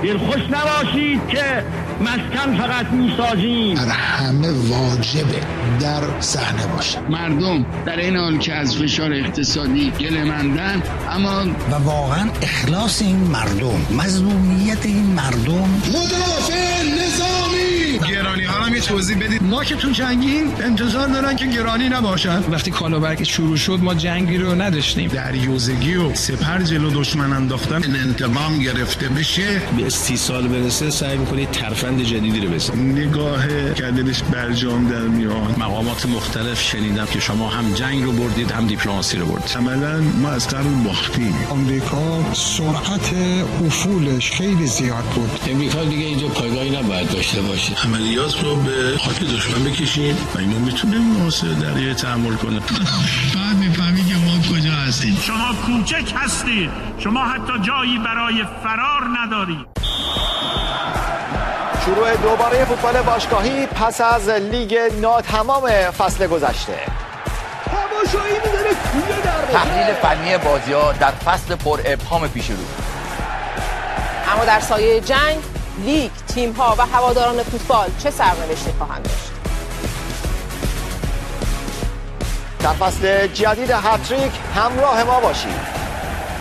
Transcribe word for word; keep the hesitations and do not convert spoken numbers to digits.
دلخوش نباشید که مسکن فقط میسازیم. بر همه واجبه در صحنه باشه. مردم در این حال که از فشار اقتصادی گله‌مندن، اما و واقعا اخلاص این مردم، مظلومیت این مردم. مدافع نظامی. گرانی ها هم یه توضیح بدید. ما که تو جنگیم انتظار دارن که گرانی نباشن. وقتی کالابرگ شروع شد ما جنگی رو نداشتیم. دریوزگی و سپر جلو دشمن انداختن. این انتقام گرفته بشه به سی سال برسه سعی می‌کنید ترفند جدیدی رو بزنید. نگاه کردنش برجام در میاد. مقامات مختلف شنیدم که شما هم جنگ رو بردید هم دیپلماسی رو بردید. عملاً ما از قبل باختیم. آمریکا سرعت افولش خیلی زیاد بود. امریکا دیگه اینجا پایگاهی نباید داشته باشه. عملیات رو به خاک دشمن بکشیم و اینو میتونه محاصره دریایی تحمل کنه. بعد میفهمی که ما کجا هستیم. شما کوچک هستید، شما حتی جایی برای فرار ندارید. شروع دوباره فوتبال باشگاهی پس از لیگ ناتمام فصل گذشته. تماشایی می‌داره کوله در تحلیل فنی بازی‌ها در فصل پر ابهام پیش رو. اما در سایه جنگ، لیگ، تیم‌ها و هواداران فوتبال چه سرنوشتی خواهند داشت؟ در فصل جدید هتریک همراه ما باشید.